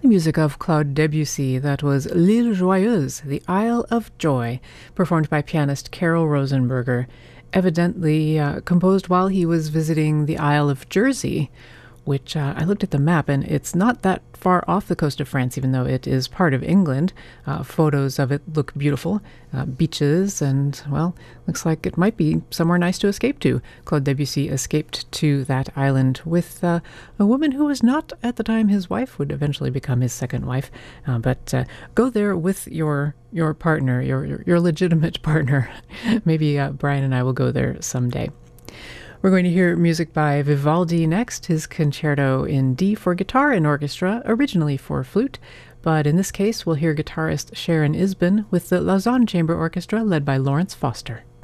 The music of Claude Debussy, that was L'Île Joyeuse, the Isle of Joy, performed by pianist Carol Rosenberger, evidently composed while he was visiting the Isle of Jersey, which I looked at the map, and it's not that far off the coast of France, even though it is part of England. Photos of it look beautiful. Beaches, and, well, looks like it might be somewhere nice to escape to. Claude Debussy escaped to that island with a woman who was not, at the time, his wife, would eventually become his second wife. But go there with your partner, your legitimate partner. Maybe Brian and I will go there someday. We're going to hear music by Vivaldi next, his concerto in D for guitar and orchestra, originally for flute, but in this case we'll hear guitarist Sharon Isbin with the Lausanne Chamber Orchestra led by Lawrence Foster.